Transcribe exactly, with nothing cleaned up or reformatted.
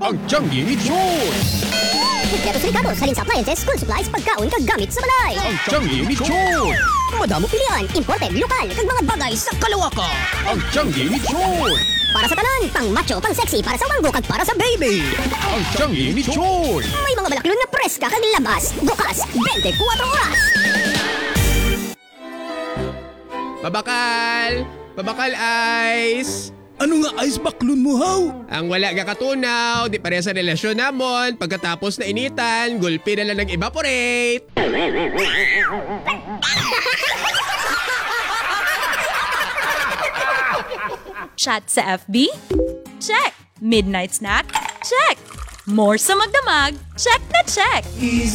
Ang Changi Lechon! Kompleto sa Ricardo, Salin's Appliances, school supplies, pagkaon, kaggamit sa balay. Ang Changi Lechon! Madamo pilihan, imported, lokal, kag mga bagay sa kalawakan. Ang Changi Lechon! Para sa tanan, pang macho, pang sexy, para sa wanggo, kag para sa baby. Ang Changi Lechon! May mga balakilon na preska kag labas, bukas, twenty-four oras. Babakal! Babakal ice! Ano nga ice baklon mo, haw? Ang wala ka katunaw, di pareha sa relasyon namon, pagkatapos na initan, gulpi na lang nag-evaporate. Chat sa F B? Check! Midnight snack? Check! More sa magdamag? Check na check!